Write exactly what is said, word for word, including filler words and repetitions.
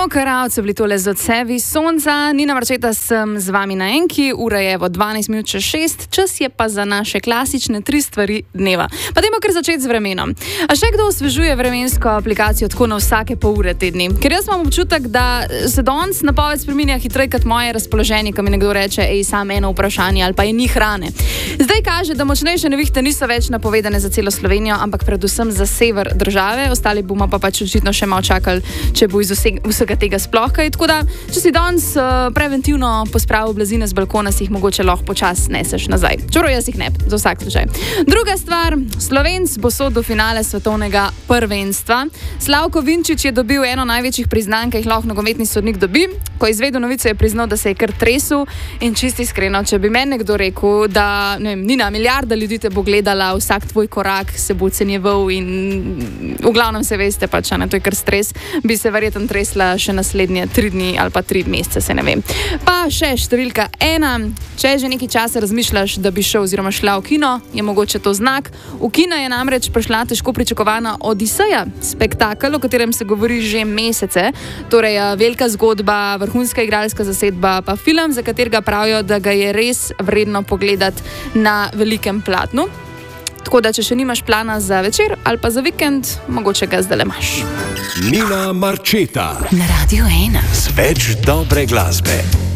No, karavce bili tole z odsevi sonca, Nina Marčeta sem z vami na enki, ura je v dvanajst minut čez šest, čas je pa za naše klasične tri stvari dneva. Pa dajmo kar začeti z vremenom. A še kdo osvežuje vremensko aplikacijo tako na vsake pol ure te dni? Ker jaz imam občutek, da se danes napoved spreminja hitreje kot moje razpoloženje, ko mi nekdo reče, ej, samo eno vprašanje ali pa je ni hrane. Zdaj kaže, da močnejše nevihte niso več napovedane za celo Slovenijo, ampak predvsem za sever države, ostali bomo pa pač očitno še malo čakali, če bo iz vsega, vsega tega sploh kaj. Tako da, če si danes uh, preventivno pospravil blazine z balkona, si jih mogoče lahko počas neseš nazaj. Čeprav jaz jih ne, za vsak slučaj. Druga stvar, Slovenc bo sod do finale svetovnega prvenstva. Slavko Vinčić je dobil eno največjih priznanj, ki jih lahko nogometni sodnik dobi. Ko je izvedel novico, je priznal, da se je kar tresel in čisto iskreno, če bi meni nekdo rekel, da ne vem, Nina, milijarda ljudi te bo gledala, vsak tvoj korak se bo ocenjeval in v glavnem se veste pač, ne, to je kar stres, bi se verjetno tresla še naslednje tri dni ali pa tri mesece, se ne vem. Pa še številka ena, če že nekaj časa razmišljaš, da bi šel oziroma šla v kino, je mogoče to znak. V kino je namreč prišla težko pričakovana Odiseja, spektakel, o katerem se govori že mesece, torej velika zgodba, vrhunska igralska zasedba, pa film, za katerega pravijo, da ga je res vredno pogledati na velikem platnu. Tako da, če še nimaš plana za večer ali pa za vikend, mogoče ga zdaj le imaš. Nina Marčeta na Radio ena. Z več dobre glasbe.